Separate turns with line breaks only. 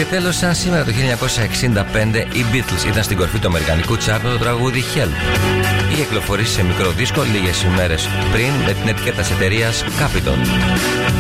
Και τέλος, σαν σήμερα το 1965 οι Beatles ήταν στην κορφή του αμερικανικού τσάρτ με το τραγούδι Help. Είχε κυκλοφορήσει σε μικρό δίσκο λίγες ημέρες πριν με την ετικέτα της εταιρείας Capitol.